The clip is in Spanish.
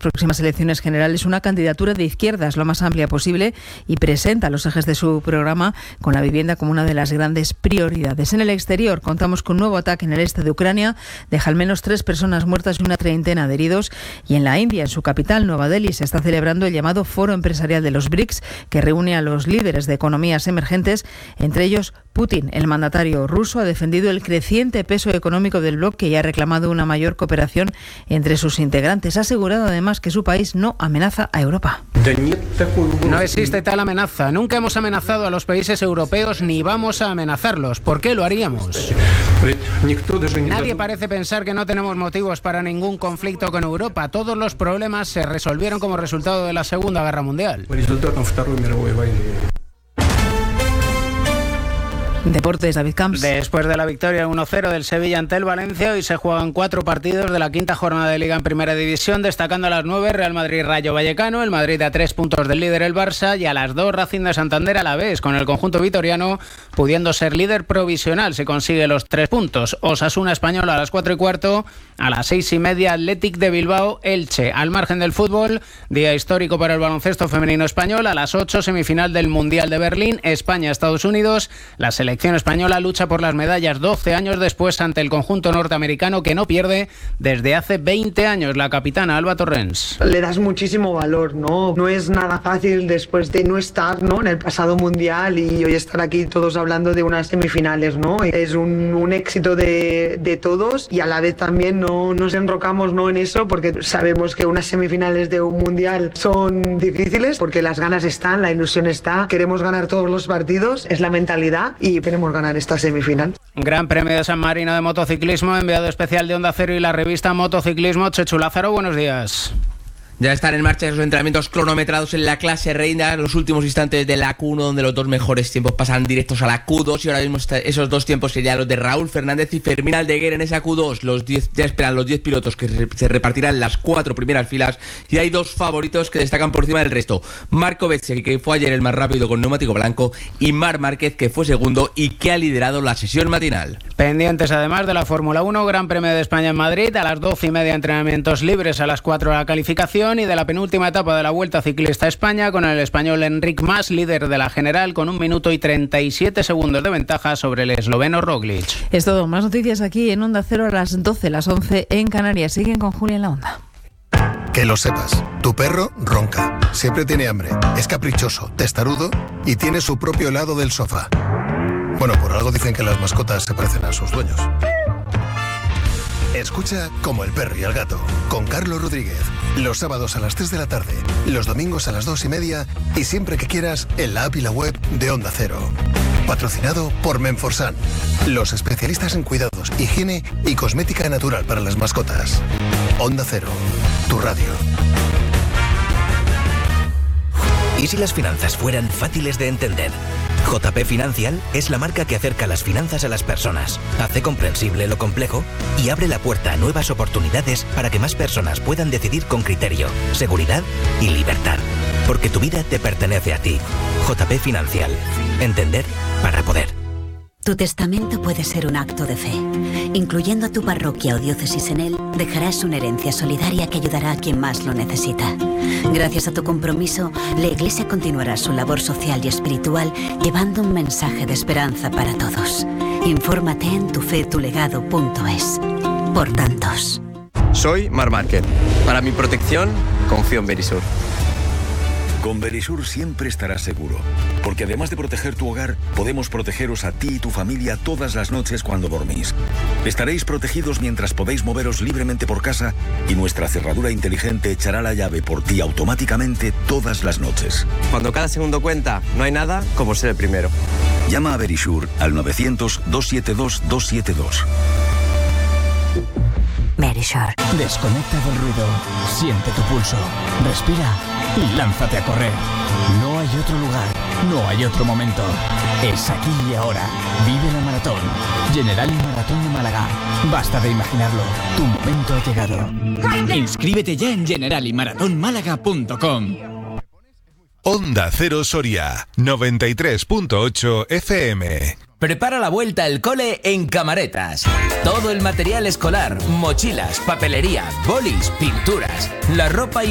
próximas elecciones generales una candidatura de izquierdas lo más amplia posible y presenta los ejes de su programa con la vivienda como una de las grandes prioridades. En el exterior contamos con un nuevo ataque en el este de Ucrania, deja al menos 3 personas muertas y una treintena de heridos, y en la India, en su capital, Nueva Delhi, se está celebrando el llamado Foro Empresarial de los BRICS, que reúne a los líderes de economías emergentes, entre ellos Putin. El mandatario ruso ha defendido el creciente peso económico del bloque y ha reclamado una mayor cooperación entre sus integrantes. Ha asegurado además que su país no amenaza a Europa. No existe tal amenaza. Nunca hemos amenazado a los países europeos ni vamos a amenazarlos. ¿Por qué lo haríamos? Nadie parece pensar que no tenemos motivos para ningún conflicto con Europa. Todos los problemas se resolvieron como resultado de la Segunda Guerra Mundial. Deportes, David Camps. Después de la victoria 1-0 del Sevilla ante el Valencia, hoy se juegan 4 partidos de la quinta jornada de Liga en Primera División, destacando a las 9 Real Madrid-Rayo Vallecano, el Madrid a 3 puntos del líder el Barça, y a las 2 Racing de Santander a la vez, con el conjunto vitoriano pudiendo ser líder provisional si consigue los 3 puntos. Osasuna Español a las 4:15, a las 6:30 Athletic de Bilbao Elche. Al margen del fútbol, día histórico para el baloncesto femenino español, a las 8 semifinal del Mundial de Berlín, España-Estados Unidos. La selección española lucha por las medallas 12 años después ante el conjunto norteamericano que no pierde desde hace 20 años. La capitana Alba Torrens. Le das muchísimo valor, ¿no? No es nada fácil después de no estar, ¿no?, en el pasado mundial y hoy estar aquí todos hablando de unas semifinales, ¿no? Es un éxito de todos, y a la vez también no nos enrocamos, ¿no?, en eso, porque sabemos que unas semifinales de un mundial son difíciles porque las ganas están, la ilusión está, queremos ganar todos los partidos, es la mentalidad y queremos ganar esta semifinal. Gran Premio de San Marino de motociclismo, enviado especial de Onda Cero y la revista Motociclismo, Chechu Lázaro, buenos días. Ya están en marcha esos entrenamientos cronometrados en la clase reina, los últimos instantes de la Q1, donde los 2 mejores tiempos pasan directos a la Q2, y ahora mismo esos 2 tiempos serían los de Raúl Fernández y Fermín Aldeguer en esa Q2. Ya esperan los 10 pilotos que se repartirán las 4 primeras filas, y hay 2 favoritos que destacan por encima del resto: Marco Bezzecchi, que fue ayer el más rápido con neumático blanco, y Marc Márquez, que fue segundo y que ha liderado la sesión matinal. Pendientes además de la Fórmula 1, Gran Premio de España en Madrid, a las 12:30 entrenamientos libres, a las 4 la calificación, y de la penúltima etapa de la Vuelta Ciclista a España, con el español Enric Mas, líder de la general, con 1 minuto y 37 segundos de ventaja sobre el esloveno Roglic. Es todo. Más noticias aquí en Onda Cero a las 12, las 11 en Canarias. Siguen con Julia en la Onda. Que lo sepas, tu perro ronca, siempre tiene hambre, es caprichoso, testarudo y tiene su propio lado del sofá. Bueno, por algo dicen que las mascotas se parecen a sus dueños. Escucha Como el perro y el gato, con Carlos Rodríguez, los sábados a las 3 de la tarde, los domingos a las 2:30 y siempre que quieras en la app y la web de Onda Cero. Patrocinado por Menforsan, los especialistas en cuidados, higiene y cosmética natural para las mascotas. Onda Cero, tu radio. ¿Y si las finanzas fueran fáciles de entender? JP Financial es la marca que acerca las finanzas a las personas, hace comprensible lo complejo y abre la puerta a nuevas oportunidades para que más personas puedan decidir con criterio, seguridad y libertad. Porque tu vida te pertenece a ti. JP Financial. Entender para poder. Tu testamento puede ser un acto de fe. Incluyendo a tu parroquia o diócesis en él, dejarás una herencia solidaria que ayudará a quien más lo necesita. Gracias a tu compromiso, la Iglesia continuará su labor social y espiritual, llevando un mensaje de esperanza para todos. Infórmate en tufetulegado.es. Por tantos. Soy Marc Márquez. Para mi protección, confío en Verisur. Con Verisur siempre estarás seguro, porque además de proteger tu hogar, podemos protegeros a ti y tu familia todas las noches cuando dormís. Estaréis protegidos mientras podéis moveros libremente por casa y nuestra cerradura inteligente echará la llave por ti automáticamente todas las noches. Cuando cada segundo cuenta, no hay nada como ser el primero. Llama a Verisur al 900-272-272. Verisur. Desconecta del ruido, siente tu pulso, respira y lánzate a correr. No hay otro lugar, no hay otro momento. Es aquí y ahora. Vive la maratón. Generali Maratón de Málaga. Basta de imaginarlo. Tu momento ha llegado. Inscríbete ya en generaliMaratónmálaga.com. Onda Cero Soria, 93.8 FM. Prepara la vuelta al cole en Camaretas. Todo el material escolar, mochilas, papelería, bolis, pinturas, la ropa y